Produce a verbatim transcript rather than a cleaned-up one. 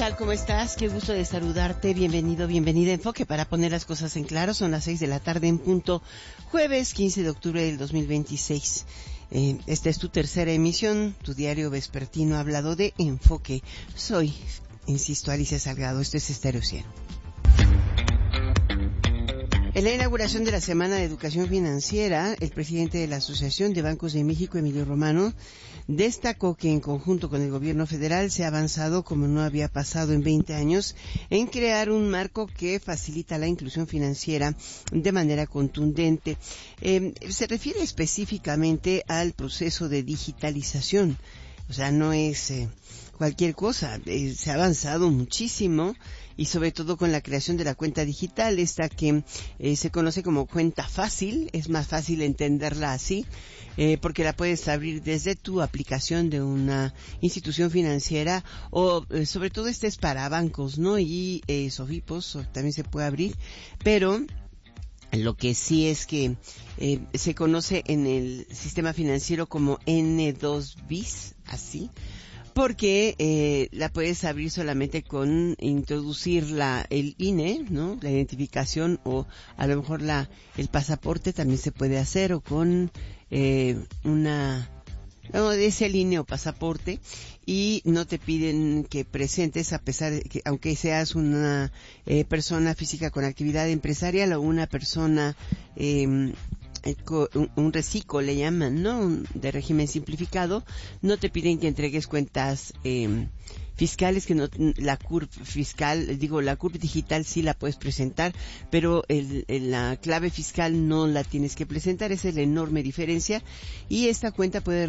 tal? ¿Cómo estás? Qué gusto de saludarte. Bienvenido, bienvenida a Enfoque para poner las cosas en claro. Son las seis de la tarde en punto, jueves quince de octubre del dos mil veintiséis. Eh, esta es tu tercera emisión, tu diario vespertino hablado de Enfoque. Soy, insisto, Alicia Salgado. Esto es Estéreo cien. En la inauguración de la Semana de Educación Financiera, el presidente de la Asociación de Bancos de México, Emilio Romano, destacó que en conjunto con el gobierno federal se ha avanzado como no había pasado en veinte años en crear un marco que facilita la inclusión financiera de manera contundente. Eh, se refiere específicamente al proceso de digitalización. O sea, no es eh, cualquier cosa. Eh, se ha avanzado muchísimo y sobre todo con la creación de la cuenta digital, esta que eh, se conoce como cuenta fácil. Es más fácil entenderla así, eh, porque la puedes abrir desde tu aplicación de una institución financiera o eh, sobre todo este es para bancos, ¿no? Y eh, Sofipos también se puede abrir, pero lo que sí es que eh, se conoce en el sistema financiero como N dos bis, así, porque eh, la puedes abrir solamente con introducir la el I N E, ¿no? La identificación, o a lo mejor la el pasaporte también se puede hacer, o con eh, una no, es el I N E o pasaporte, y no te piden que presentes, a pesar de que, aunque seas una eh, persona física con actividad empresarial o una persona, eh, un, un reciclo le llaman, ¿no? De régimen simplificado, no te piden que entregues cuentas eh, fiscales, que no, la C U R P fiscal, digo, la C U R P digital sí la puedes presentar, pero el, el, la clave fiscal no la tienes que presentar. Esa es la enorme diferencia, y esta cuenta puede